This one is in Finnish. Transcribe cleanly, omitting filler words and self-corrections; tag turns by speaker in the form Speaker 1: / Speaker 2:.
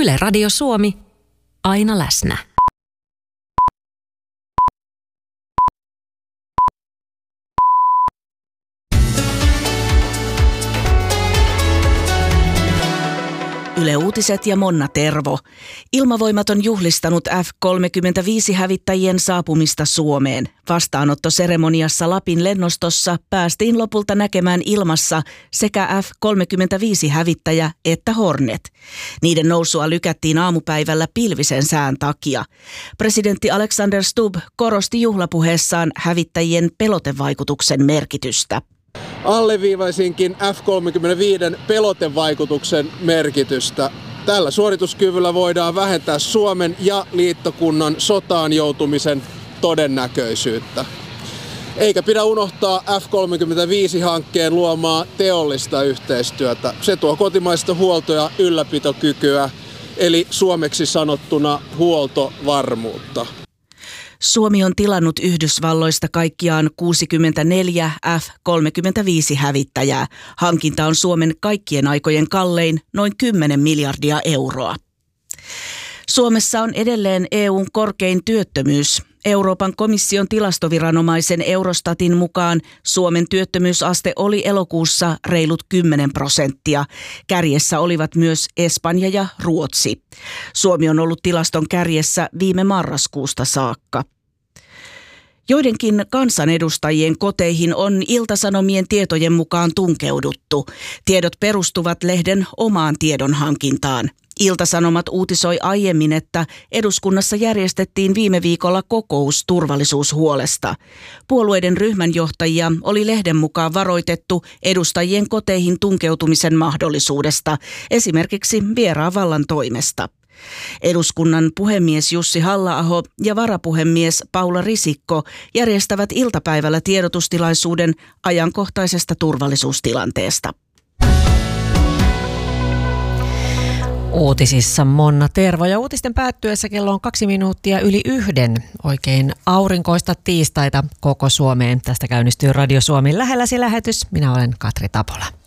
Speaker 1: Yle Radio Suomi, aina läsnä.
Speaker 2: Yle Uutiset ja Monna Tervo. Ilmavoimat on juhlistanut F-35-hävittäjien saapumista Suomeen. Vastaanottoseremoniassa Lapin lennostossa päästiin lopulta näkemään ilmassa sekä F-35-hävittäjä että Hornet. Niiden nousua lykättiin aamupäivällä pilvisen sään takia. Presidentti Alexander Stubb korosti juhlapuheessaan hävittäjien pelotevaikutuksen merkitystä.
Speaker 3: Alleviivaisinkin F-35 pelotevaikutuksen merkitystä. Tällä suorituskyvyllä voidaan vähentää Suomen ja liittokunnan sotaan joutumisen todennäköisyyttä. Eikä pidä unohtaa F-35-hankkeen luomaa teollista yhteistyötä. Se tuo kotimaista huolto- ja ylläpitokykyä, eli suomeksi sanottuna huoltovarmuutta.
Speaker 2: Suomi on tilannut Yhdysvalloista kaikkiaan 64 F-35-hävittäjää. Hankinta on Suomen kaikkien aikojen kallein, noin 10 miljardia euroa. Suomessa on edelleen EU:n korkein työttömyys. Euroopan komission tilastoviranomaisen Eurostatin mukaan Suomen työttömyysaste oli elokuussa reilut 10%. Kärjessä olivat myös Espanja ja Ruotsi. Suomi on ollut tilaston kärjessä viime marraskuusta saakka. Joidenkin kansanedustajien koteihin on Ilta-Sanomien tietojen mukaan tunkeuduttu. Tiedot perustuvat lehden omaan tiedonhankintaan. Ilta-Sanomat uutisoi aiemmin, että eduskunnassa järjestettiin viime viikolla kokous turvallisuushuolesta. Puolueiden ryhmänjohtajia oli lehden mukaan varoitettu edustajien koteihin tunkeutumisen mahdollisuudesta, esimerkiksi vieraan vallan toimesta. Eduskunnan puhemies Jussi Halla-aho ja varapuhemies Paula Risikko järjestävät iltapäivällä tiedotustilaisuuden ajankohtaisesta turvallisuustilanteesta.
Speaker 4: Uutisissa Monna Tervo ja uutisten päättyessä kello on 2 minuuttia yli 1. Oikein aurinkoista tiistaita koko Suomeen. Tästä käynnistyy Radio Suomen lähelläsi lähetys. Minä olen Katri Tapola.